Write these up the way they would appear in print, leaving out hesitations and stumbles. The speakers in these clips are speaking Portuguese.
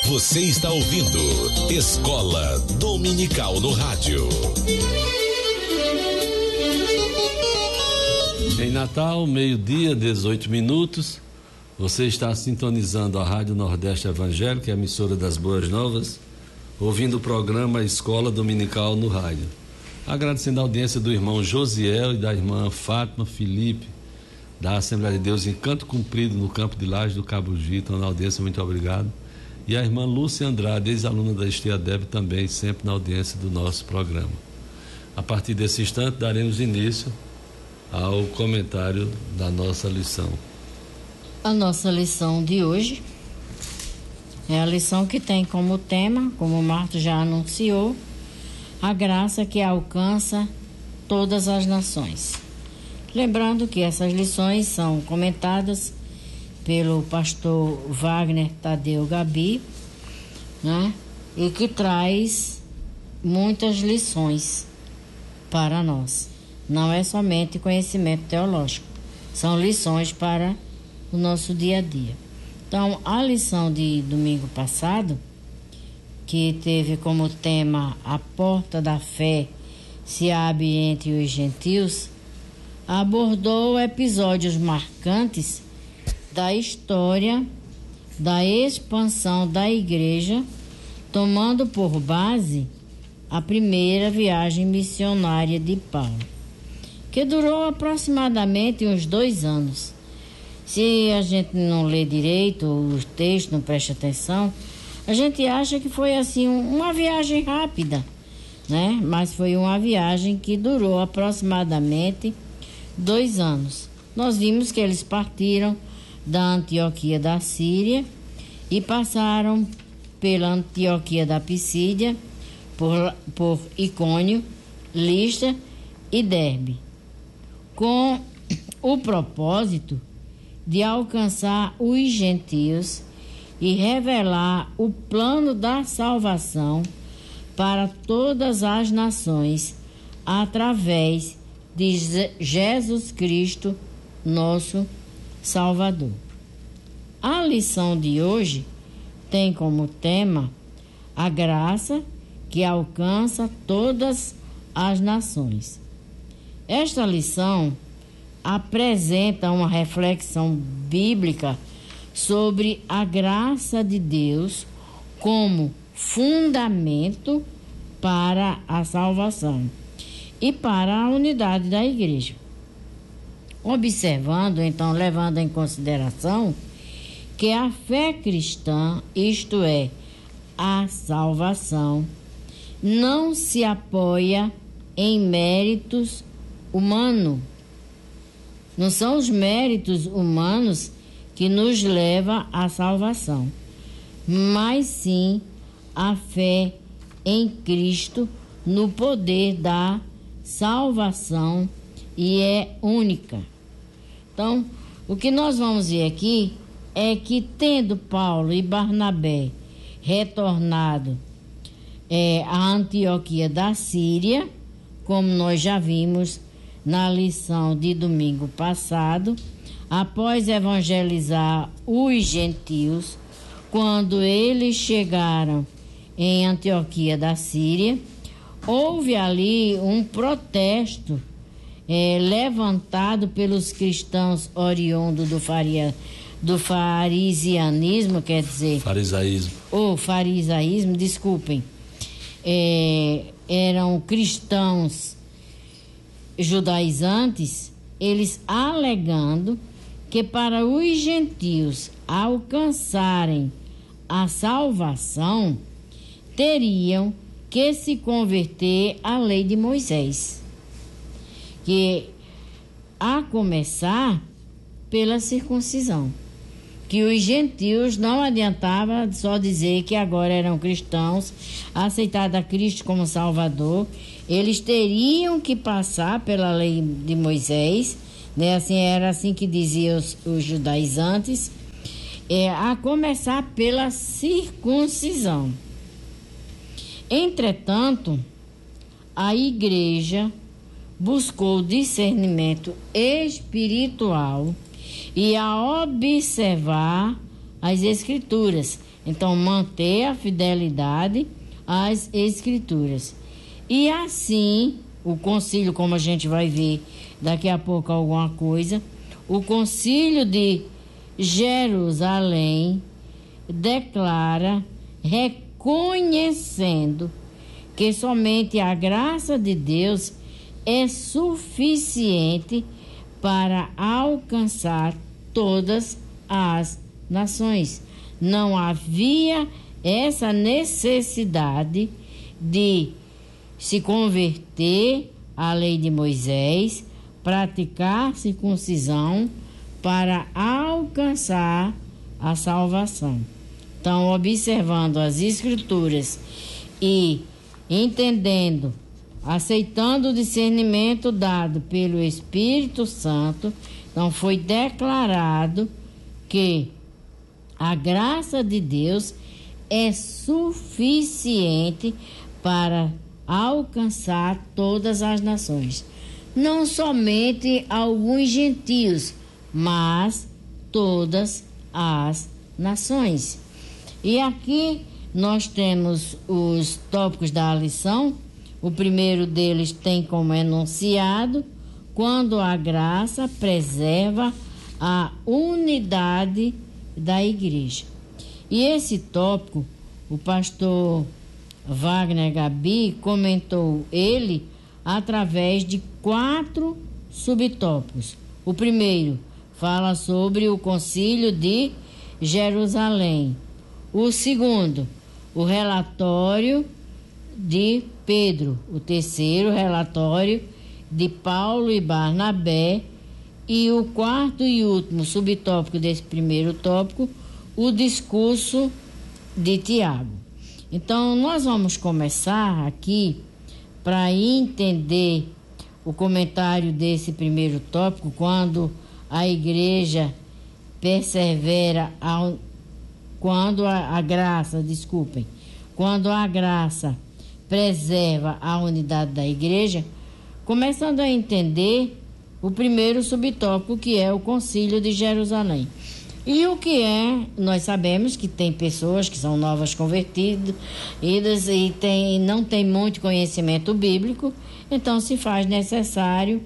Você está ouvindo Escola Dominical no Rádio. Em Natal, 12:18. Você está sintonizando a Rádio Nordeste Evangélica, a emissora das Boas Novas, ouvindo o programa Escola Dominical no Rádio. Agradecendo a audiência do irmão Josiel e da irmã Fátima Felipe, da Assembleia de Deus em Canto Cumprido, no campo de Laje do Cabugi. Então, na audiência, muito obrigado. E a irmã Lúcia Andrade, ex-aluna da Estia Deb, também sempre na audiência do nosso programa. A partir desse instante, daremos início ao comentário da nossa lição. A nossa lição de hoje é a lição que tem como tema, como o Marto já anunciou, a graça que alcança todas as nações. Lembrando que essas lições são comentadas pelo pastor Wagner Tadeu Gabi, né? E que traz muitas lições para nós. Não é somente conhecimento teológico, são lições para o nosso dia a dia. Então, a lição de domingo passado, que teve como tema a porta da fé se abre entre os gentios, abordou episódios marcantes da história da expansão da igreja, tomando por base a primeira viagem missionária de Paulo, que durou aproximadamente uns 2 anos. Se a gente não lê direito os textos, não presta atenção, a gente acha que foi assim uma viagem rápida, né? Mas foi uma viagem que durou aproximadamente 2 anos. Nós vimos que eles partiram da Antioquia da Síria e passaram pela Antioquia da Pisídia, por Icônio, Listra e Derbe, com o propósito de alcançar os gentios e revelar o plano da salvação para todas as nações através de Jesus Cristo, nosso Salvador. A lição de hoje tem como tema a graça que alcança todas as nações. Esta lição apresenta uma reflexão bíblica sobre a graça de Deus como fundamento para a salvação e para a unidade da igreja. Observando, então, levando em consideração que a fé cristã, isto é, a salvação, não se apoia em méritos humanos. Não são os méritos humanos que nos levam à salvação, mas sim a fé em Cristo no poder da salvação, e é única. Então, o que nós vamos ver aqui é que, tendo Paulo e Barnabé retornado à Antioquia da Síria, como nós já vimos na lição de domingo passado, após evangelizar os gentios, quando eles chegaram em Antioquia da Síria, houve ali um protesto levantado pelos cristãos oriundos do farisianismo, quer dizer... Farisaísmo, desculpem. Eram cristãos judaizantes, eles alegando que para os gentios alcançarem a salvação, teriam que se converter à lei de Moisés, que a começar pela circuncisão, que os gentios não adiantava só dizer que agora eram cristãos, aceitados a Cristo como Salvador, eles teriam que passar pela lei de Moisés, né? Assim, era assim que diziam os judaizantes, a começar pela circuncisão. Entretanto, a igreja buscou discernimento espiritual e a observar às Escrituras. Então, manter a fidelidade às Escrituras. E assim, o concílio, como a gente vai ver daqui a pouco alguma coisa, o concílio de Jerusalém declara, reconhecendo que somente a graça de Deus é suficiente para alcançar todas as nações. Não havia essa necessidade de se converter à lei de Moisés, praticar circuncisão para alcançar a salvação. Então, observando as Escrituras e entendendo, aceitando o discernimento dado pelo Espírito Santo, então foi declarado que a graça de Deus é suficiente para alcançar todas as nações. Não somente alguns gentios, mas todas as nações. E aqui nós temos os tópicos da lição. O primeiro deles tem como enunciado: quando a graça preserva a unidade da igreja. E esse tópico, o pastor Wagner Gabi comentou ele através de 4 subtópicos. O primeiro fala sobre o concílio de Jerusalém. O segundo, o relatório de Pedro. O terceiro, relatório de Paulo e Barnabé. E o quarto e último subtópico desse primeiro tópico, o discurso de Tiago. Então, nós vamos começar aqui para entender o comentário desse primeiro tópico, quando a igreja persevera, quando a graça preserva a unidade da igreja, começando a entender o primeiro subtópico, que é o concílio de Jerusalém. E o que é, nós sabemos que tem pessoas que são novas convertidas e não tem muito conhecimento bíblico, então se faz necessário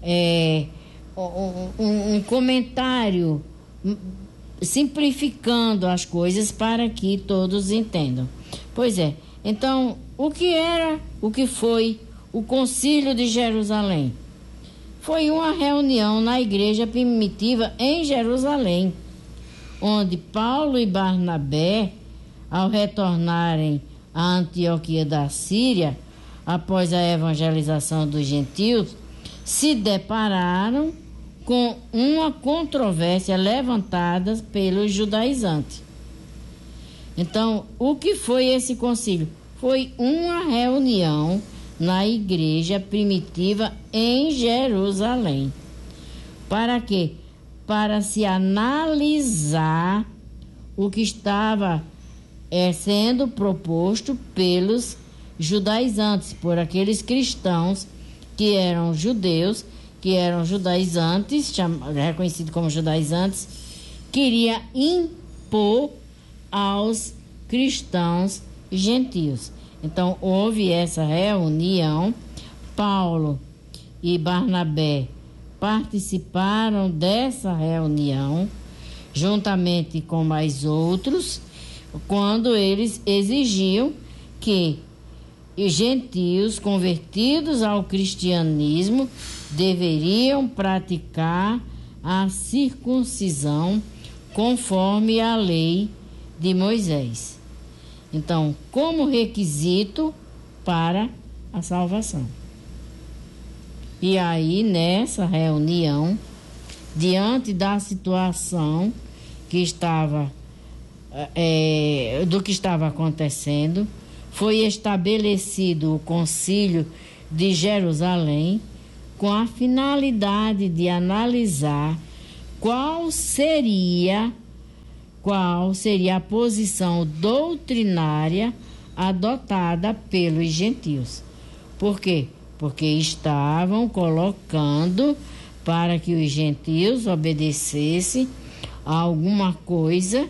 um comentário simplificando as coisas para que todos entendam. Pois é, então o que foi o concílio de Jerusalém? Foi uma reunião na igreja primitiva em Jerusalém, onde Paulo e Barnabé, ao retornarem à Antioquia da Síria, após a evangelização dos gentios, se depararam com uma controvérsia levantada pelos judaizantes. Então, o que foi esse concílio? Foi uma reunião na igreja primitiva em Jerusalém. Para quê? Para se analisar o que estava sendo proposto pelos judaizantes, por aqueles cristãos que eram judeus, que eram judaizantes, reconhecidos como judaizantes, queria impor aos cristãos gentios. Então, houve essa reunião. Paulo e Barnabé participaram dessa reunião, juntamente com mais outros, quando eles exigiam que os gentios convertidos ao cristianismo deveriam praticar a circuncisão conforme a lei de Moisés. Então, como requisito para a salvação. E aí, nessa reunião, diante da situação que estava, do que estava acontecendo, foi estabelecido o concílio de Jerusalém com a finalidade de analisar qual seria a posição doutrinária adotada pelos gentios. Por quê? Porque estavam colocando para que os gentios obedecessem a alguma coisa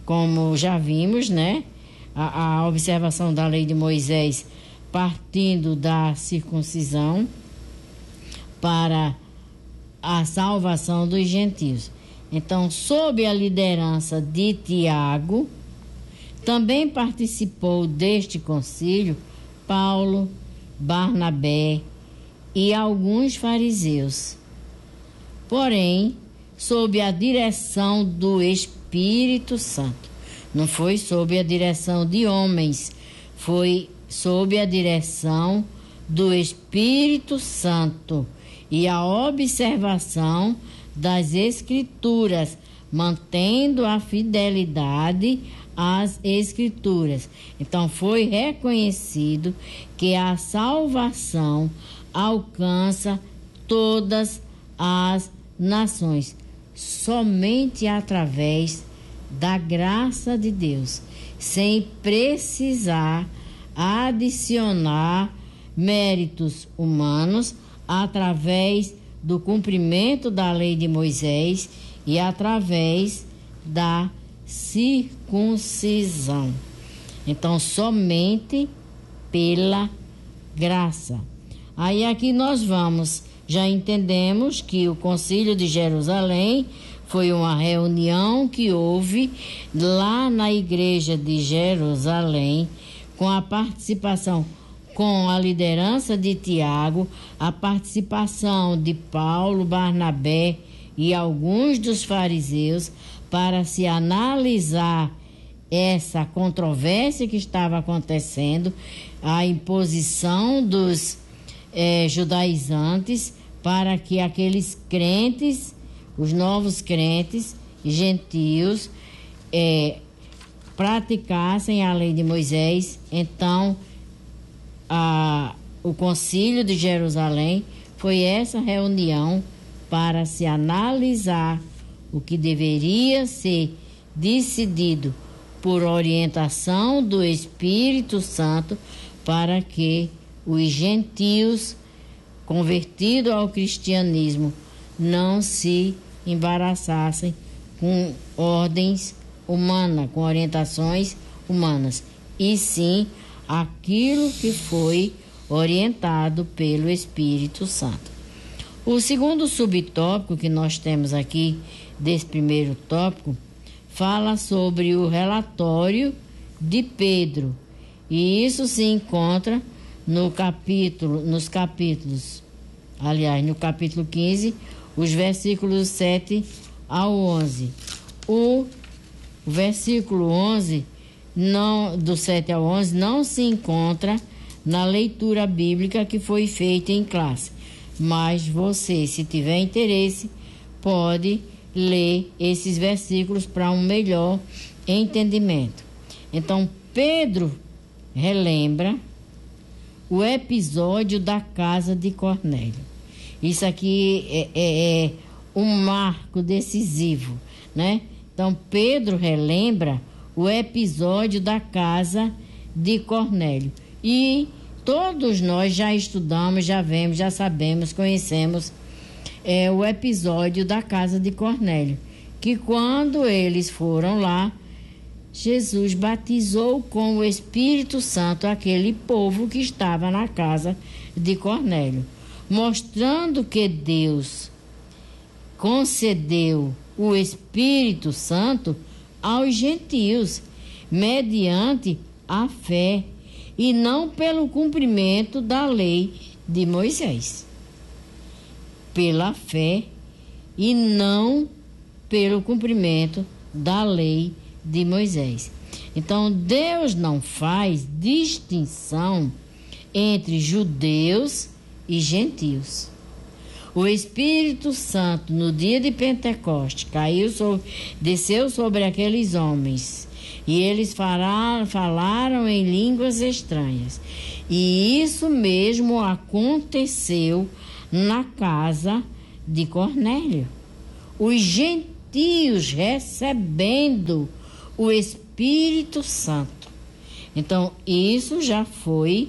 como já vimos, né? A observação da lei de Moisés partindo da circuncisão para a salvação dos gentios. Então, sob a liderança de Tiago, também participou deste concílio Paulo, Barnabé e alguns fariseus. Porém, sob a direção do Espírito Santo. Não foi sob a direção de homens, foi sob a direção do Espírito Santo e a observação das Escrituras, mantendo a fidelidade às Escrituras. Então, foi reconhecido que a salvação alcança todas as nações, somente através da graça de Deus, sem precisar adicionar méritos humanos através do cumprimento da lei de Moisés e através da circuncisão. Então, somente pela graça. Aí aqui nós já entendemos que o Concílio de Jerusalém foi uma reunião que houve lá na igreja de Jerusalém, com a participação, com a liderança de Tiago, a participação de Paulo, Barnabé e alguns dos fariseus, para se analisar essa controvérsia que estava acontecendo, a imposição dos judaizantes, para que aqueles crentes, os novos crentes e gentios, praticassem a lei de Moisés. Então, o Concílio de Jerusalém foi essa reunião para se analisar o que deveria ser decidido por orientação do Espírito Santo, para que os gentios convertidos ao cristianismo não se embaraçassem com ordens humanas, com orientações humanas, e sim aquilo que foi orientado pelo Espírito Santo. O segundo subtópico que nós temos aqui desse primeiro tópico fala sobre o relatório de Pedro, e isso se encontra no capítulo 15, os versículos 7 ao 11. O versículo 11, do 7 ao 11, não se encontra na leitura bíblica que foi feita em classe, mas você, se tiver interesse, pode ler esses versículos para um melhor entendimento. Então, Pedro relembra o episódio da casa de Cornélio. Isso aqui é um marco decisivo, né? Então, Pedro relembra o episódio da casa de Cornélio. E todos nós já estudamos, já vemos, já sabemos, conhecemos o episódio da casa de Cornélio, que quando eles foram lá, Jesus batizou com o Espírito Santo aquele povo que estava na casa de Cornélio, mostrando que Deus concedeu o Espírito Santo aos gentios, mediante a fé, e não pelo cumprimento da lei de Moisés. Pela fé e não pelo cumprimento da lei de Moisés. Então, Deus não faz distinção entre judeus e gentios. O Espírito Santo, no dia de Pentecostes, desceu sobre aqueles homens, e eles falaram em línguas estranhas. E isso mesmo aconteceu na casa de Cornélio. Os gentios recebendo o Espírito Santo. Então, isso já foi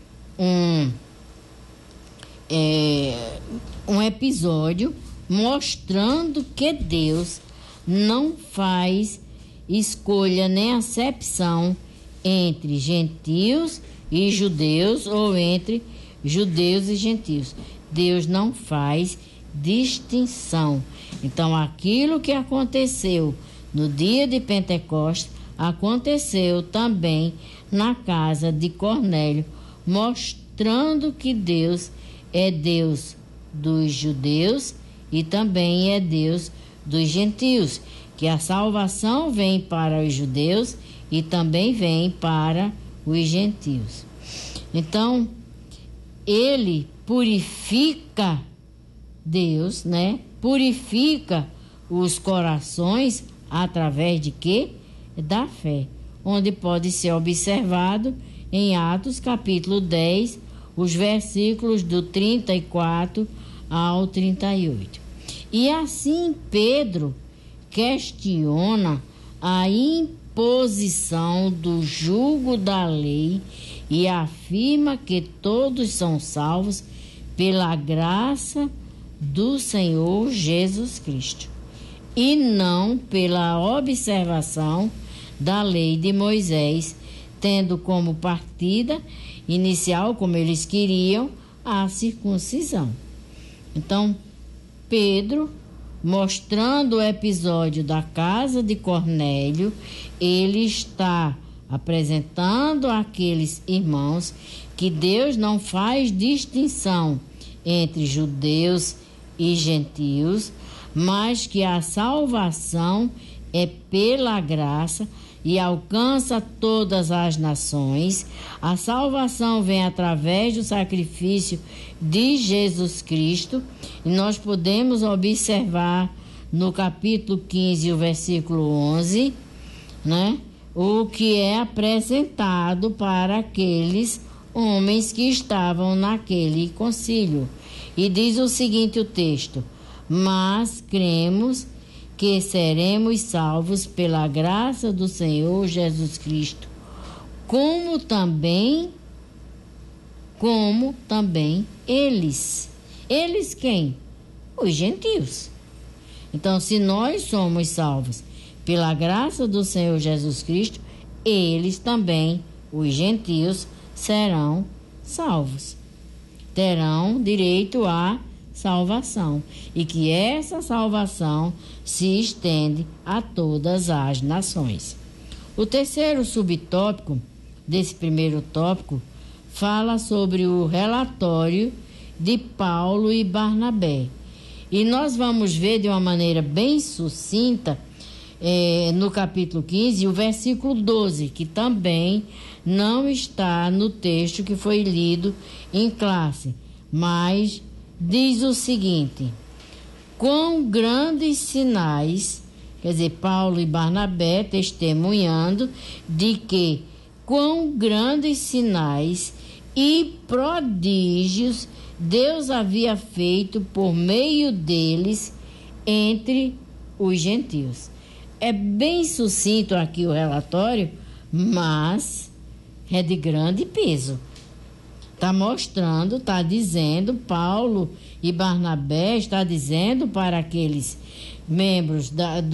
um episódio mostrando que Deus não faz escolha nem acepção entre gentios e judeus ou entre judeus e gentios. Deus não faz distinção. Então, aquilo que aconteceu no dia de Pentecostes aconteceu também na casa de Cornélio, mostrando que Deus é Deus dos judeus e também é Deus dos gentios, que a salvação vem para os judeus e também vem para os gentios. Então, ele purifica, Deus, né? Purifica os corações através de quê? Da fé, onde pode ser observado em Atos capítulo 10, os versículos do 34 ao 38. E assim Pedro questiona a imposição do jugo da lei e afirma que todos são salvos pela graça do Senhor Jesus Cristo e não pela observação da lei de Moisés, tendo como partida inicial, como eles queriam, a circuncisão. Então, Pedro, mostrando o episódio da casa de Cornélio, ele está apresentando àqueles irmãos que Deus não faz distinção entre judeus e gentios, mas que a salvação é pela graça e alcança todas as nações. A salvação vem através do sacrifício de Jesus Cristo, e nós podemos observar no capítulo 15, o versículo 11, né, o que é apresentado para aqueles homens que estavam naquele concílio. E diz o seguinte o texto: mas cremos que seremos salvos pela graça do Senhor Jesus Cristo, como também eles. Eles quem? Os gentios. Então, se nós somos salvos pela graça do Senhor Jesus Cristo, eles também, os gentios, serão salvos. Terão direito à salvação, e que essa salvação se estende a todas as nações. O terceiro subtópico desse primeiro tópico fala sobre o relatório de Paulo e Barnabé. E nós vamos ver de uma maneira bem sucinta, no capítulo 15, o versículo 12, que também não está no texto que foi lido em classe, mas diz o seguinte: quão grandes sinais, quer dizer, Paulo e Barnabé testemunhando de que quão grandes sinais e prodígios Deus havia feito por meio deles entre os gentios. É bem sucinto aqui o relatório, mas é de grande peso. Está mostrando, está dizendo, Paulo e Barnabé está dizendo para aqueles membros,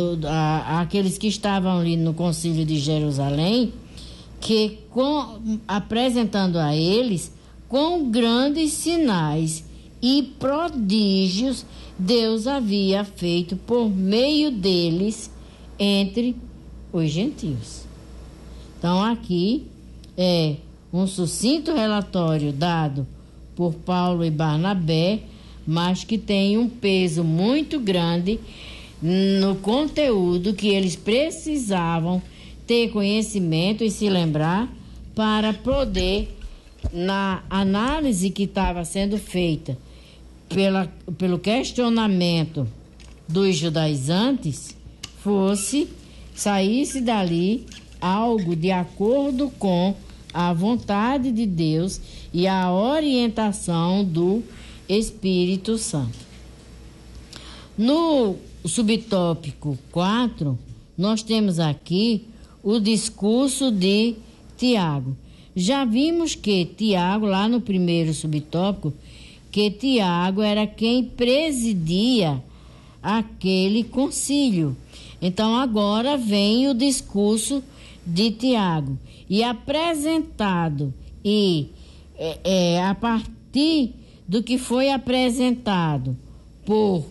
aqueles que estavam ali no concílio de Jerusalém, que apresentando a eles quão grandes sinais e prodígios Deus havia feito por meio deles entre os gentios. Então, aqui é um sucinto relatório dado por Paulo e Barnabé, mas que tem um peso muito grande no conteúdo que eles precisavam ter conhecimento e se lembrar para poder, na análise que estava sendo feita pelo questionamento dos judaizantes, saísse dali algo de acordo com a vontade de Deus e a orientação do Espírito Santo. No subtópico 4, nós temos aqui o discurso de Tiago. Já vimos que Tiago, lá no primeiro subtópico, que Tiago era quem presidia aquele concílio. Então agora vem o discurso de Tiago, e apresentado, e a partir do que foi apresentado por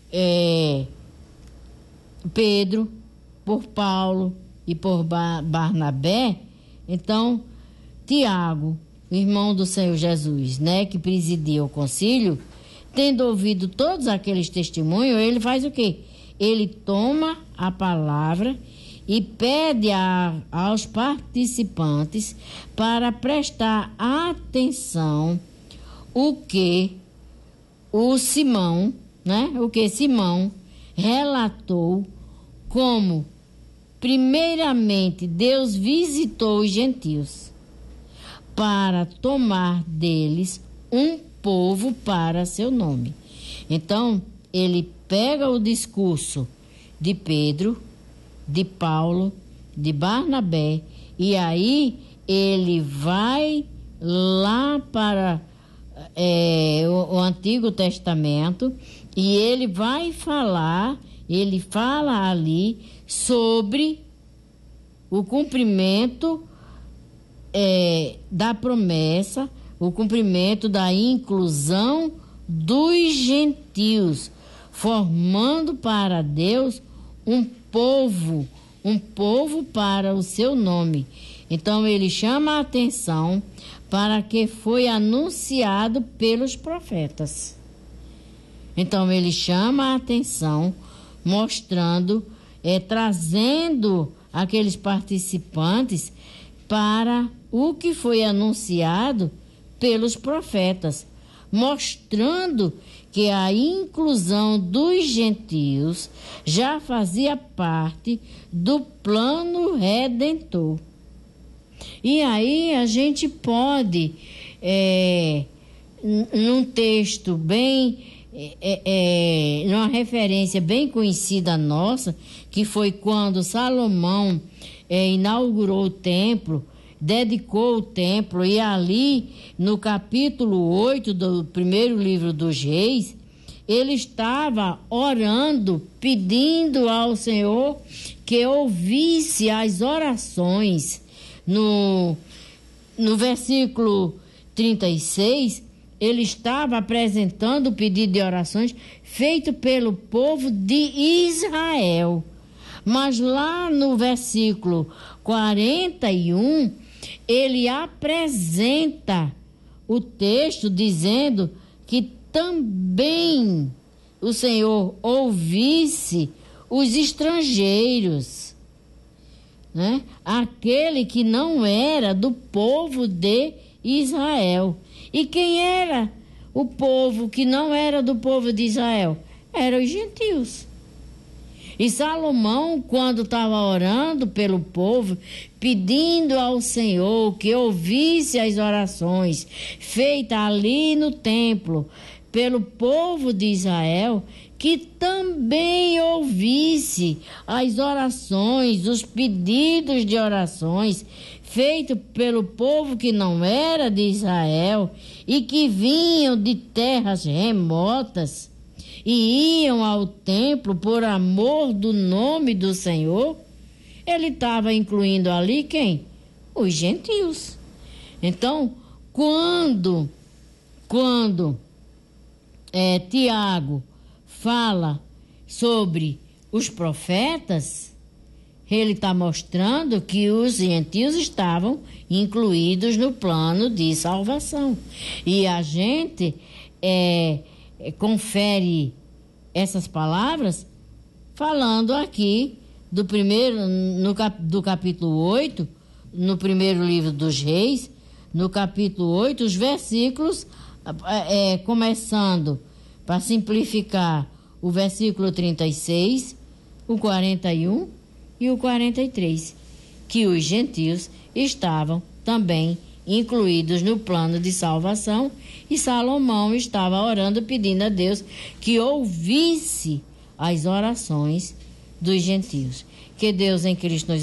Pedro, por Paulo e por Barnabé, então Tiago, irmão do Senhor Jesus, né, que presidia o concílio, tendo ouvido todos aqueles testemunhos, ele faz o quê? Ele toma a palavra e pede aos participantes para prestar atenção o que Simão relatou, como primeiramente Deus visitou os gentios para tomar deles um povo para seu nome. Então, ele pega o discurso de Pedro, de Paulo, de Barnabé, e aí ele vai lá para o Antigo Testamento, e ele fala ali sobre o cumprimento da promessa, o cumprimento da inclusão dos gentios, formando para Deus um povo para o seu nome. Então ele chama a atenção para que foi anunciado pelos profetas. Então ele chama a atenção, mostrando, trazendo aqueles participantes para o que foi anunciado pelos profetas, mostrando que a inclusão dos gentios já fazia parte do plano redentor. E aí a gente pode, num texto bem, numa referência bem conhecida nossa, que foi quando Salomão inaugurou o templo, dedicou o templo, e ali no capítulo 8 do primeiro livro dos Reis, ele estava orando, pedindo ao Senhor que ouvisse as orações. No versículo 36, ele estava apresentando o pedido de orações feito pelo povo de Israel. Mas lá no versículo 41, ele apresenta o texto dizendo que também o Senhor ouvisse os estrangeiros, né? Aquele que não era do povo de Israel. E quem era o povo que não era do povo de Israel? Eram os gentios. E Salomão, quando estava orando pelo povo, pedindo ao Senhor que ouvisse as orações feitas ali no templo pelo povo de Israel, que também ouvisse as orações, os pedidos de orações feitos pelo povo que não era de Israel e que vinham de terras remotas e iam ao templo por amor do nome do Senhor. Ele estava incluindo ali quem? Os gentios. Então, quando Tiago fala sobre os profetas, ele está mostrando que os gentios estavam incluídos no plano de salvação. E a gente confere essas palavras falando aqui do capítulo 8, no primeiro livro dos Reis, no capítulo 8, os versículos, começando, para simplificar, o versículo 36, o 41 e o 43, que os gentios estavam também incluídos no plano de salvação, e Salomão estava orando, pedindo a Deus que ouvisse as orações dos gentios. Que Deus em Cristo nos